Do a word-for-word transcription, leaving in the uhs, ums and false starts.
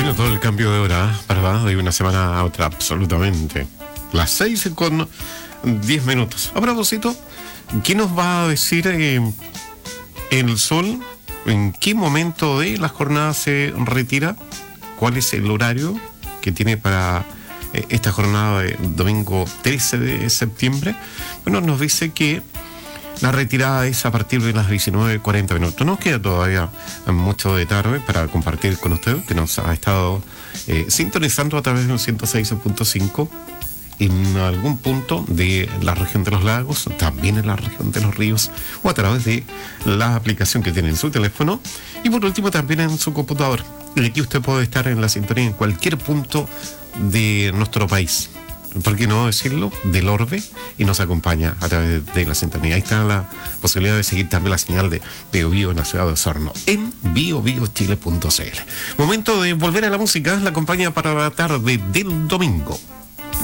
Se notó el cambio de hora, ¿verdad? De una semana a otra, absolutamente. Las seis con diez minutos. A propósito, ¿qué nos va a decir eh, el sol? ¿En qué momento de la jornada se retira? ¿Cuál es el horario que tiene para eh, esta jornada de domingo trece de septiembre? Bueno, nos dice que la retirada es a partir de las diecinueve cuarenta minutos. Nos queda todavía mucho de tarde para compartir con usted, que nos ha estado eh, sintonizando a través de un ciento seis punto cinco en algún punto de la región de los lagos, también en la región de los ríos, o a través de la aplicación que tiene en su teléfono, y por último también en su computador. Y aquí usted puede estar en la sintonía en cualquier punto de nuestro país, ¿por qué no decirlo?, del orbe, y nos acompaña a través de la sintonía. Ahí está la posibilidad de seguir también la señal de Bio Bio en la ciudad de Osorno, en bio bio chile punto c l. Momento de volver a la música, la compañía para la tarde del domingo.